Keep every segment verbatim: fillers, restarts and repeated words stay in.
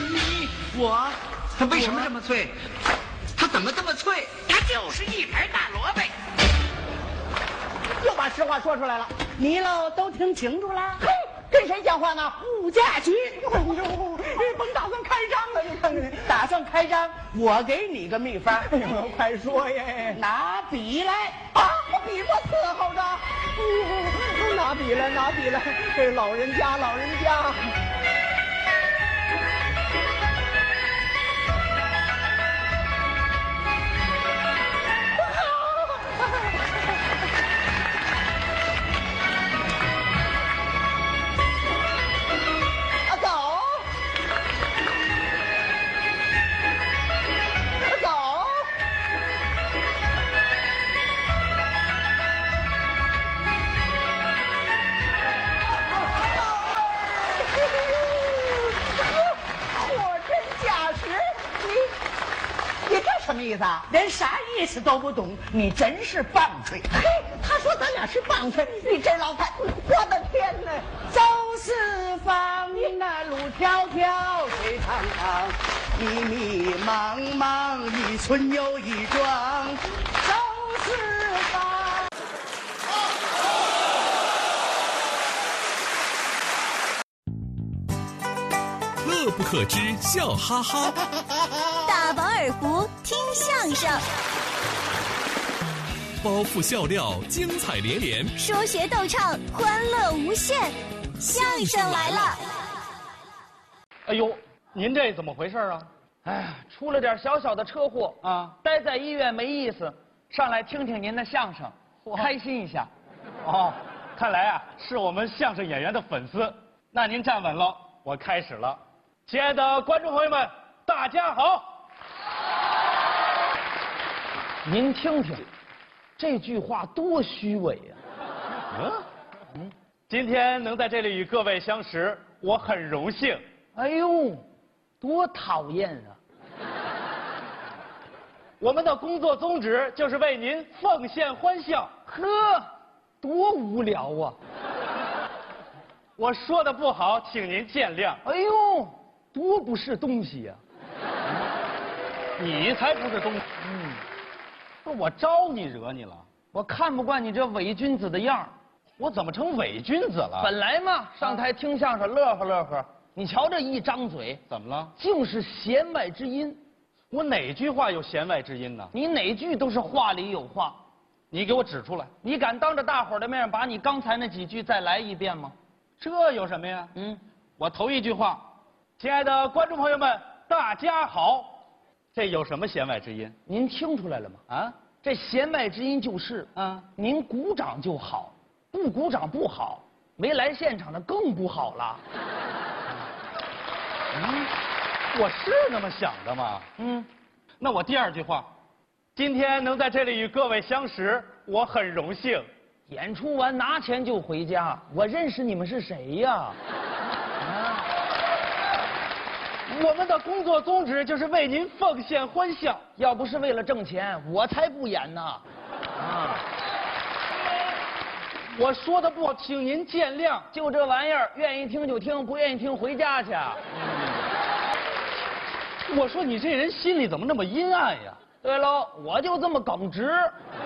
你我， 它为什么这么脆？它怎么这么脆？ 它就是一盘大萝卜。 又把实话说出来了，你喽都听清楚了。嘿，跟谁讲话呢？物价局。哎呦，你甭打算开张了，你看看，打算开张，我给你个秘方。哎呦，快说耶！拿笔来啊！我笔我伺候着。哎呦，拿笔来，拿笔来！这老人家，老人家。什么意思啊？连啥意思都不懂，你真是棒槌！嘿，他说咱俩是棒槌，你这老太，我的天哪！走四方，那路迢迢，水长长，迷迷茫茫，一村又一庄，走四方。 乐不可支，笑哈哈。 大饱耳福，听相声， 包袱笑料，精彩连连； 说学逗唱，欢乐无限。相声来了！ 哎呦，您这怎么回事啊？ 哎呀，出了点小小的车祸啊， 待在医院没意思，上来听听您的相声，开心一下。 哦，看来啊是我们相声演员的粉丝。那您站稳了，我开始了。亲爱的观众朋友们，大家好。 您听听，这句话多虚伪呀！ 嗯嗯，今天能在这里与各位相识，我很荣幸。 哎呦，多讨厌啊！ 我们的工作宗旨就是为您奉献欢笑。 呵，多无聊啊！ 我说的不好，请您见谅。 哎呦，多不是东西呀！ 你才不是东西。嗯。我招你惹你了？ 我看不惯你这伪君子的样儿。 我怎么成伪君子了？ 本来嘛，上台听相声乐呵乐呵，你瞧这一张嘴， 怎么了？ 尽是弦外之音。 我哪句话有弦外之音呢？ 你哪句都是话里有话。 你给我指出来。 你敢当着大伙儿的面把你刚才那几句再来一遍吗？ 这有什么呀？ 嗯， 我头一句话，亲爱的观众朋友们，大家好。这有什么弦外之音？ 您听出来了吗？啊，这弦外之音就是，啊，您鼓掌就好，不鼓掌不好，没来现场的更不好了。 嗯，我是那么想的吗？ 嗯， 那我第二句话，今天能在这里与各位相识，我很荣幸。 演出完拿钱就回家，我认识你们是谁呀？ 我们的工作宗旨就是为您奉献欢笑， 要不是为了挣钱，我才不演呢。啊！ 我说的不好，请您见谅。 就这玩意儿，愿意听就听，不愿意听回家去。 嗯、我说你这人心里怎么那么阴暗呀？ 对喽，我就这么耿直。啊、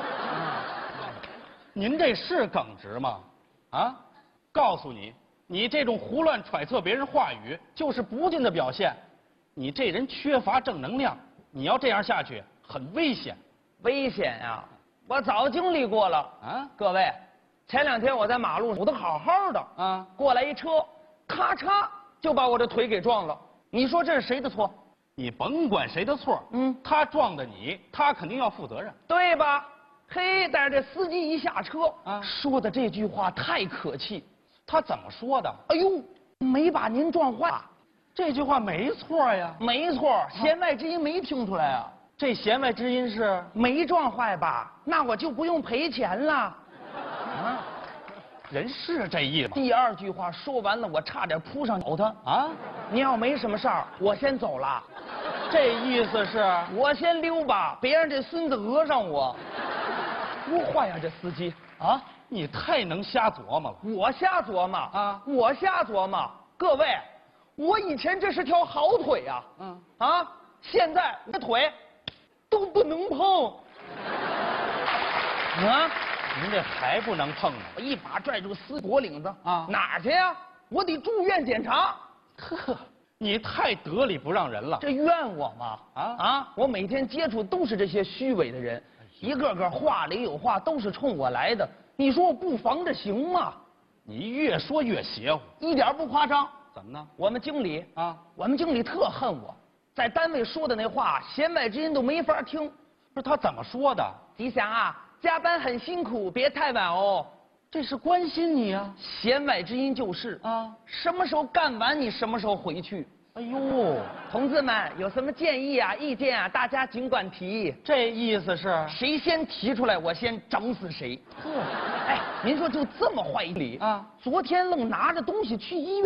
您这是耿直吗？啊？告诉你。你这种胡乱揣测别人话语，就是不敬的表现。你这人缺乏正能量，你要这样下去，很危险。 危险呀！我早经历过了啊！各位，前两天我在马路上走得好好的啊，过来一车，咔嚓就把我的腿给撞了。你说这是谁的错？ 你甭管谁的错，嗯，他撞的你，他肯定要负责任， 对吧？嘿，但是这司机一下车啊，说的这句话太可气。 他怎么说的？ 哎呦，没把您撞坏， 这句话没错呀。 没错，弦外之音没听出来啊。 这弦外之音是没撞坏吧？那我就不用赔钱了。啊， 人是这意思。 第二句话说完了，我差点扑上咬他啊！你要没什么事儿，我先走了。 这意思是我先溜吧，别让这孙子讹上我。多坏呀，这司机啊！ 你太能瞎琢磨了。 我瞎琢磨啊！我瞎琢磨。各位， 我以前这是条好腿呀、啊，嗯啊，现在我的腿都不能碰。啊， 您这还不能碰呢？ 我一把拽住丝脖领子啊， 哪儿去呀？我得住院检查。 呵，你太得理不让人了。 这怨我吗？啊啊！我每天接触都是这些虚伪的人，一个个话里有话，都是冲我来的。你说我不防着行吗？ 你越说越邪乎， 一点不夸张。 怎么呢？ 我们经理啊， 我们经理特恨我，在单位说的那话，弦外之音都没法听。 不是他怎么说的？ 吉祥啊，加班很辛苦，别太晚哦。 这是关心你啊。 弦外之音就是啊，什么时候干完你什么时候回去。 哎呦， 同志们有什么建议啊、意见啊，大家尽管提。 这意思是谁先提出来，我先整死谁。哎，您说就这么坏一理啊？昨天愣拿着东西去医院。